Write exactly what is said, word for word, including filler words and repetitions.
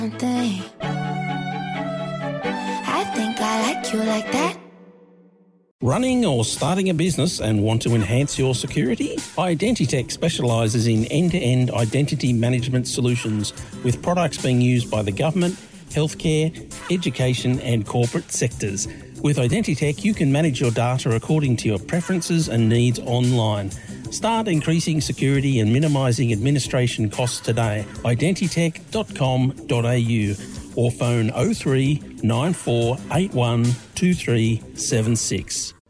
Something. I think I like you like that. Running or starting a business and want to enhance your security? Identitech specialises in end-to-end identity management solutions with products being used by the government, healthcare, education and corporate sectors. With Identitech, you can manage your data according to your preferences and needs online. Start increasing security and minimising administration costs today. identitech dot com dot a u or phone oh three nine four eight one two three seven six.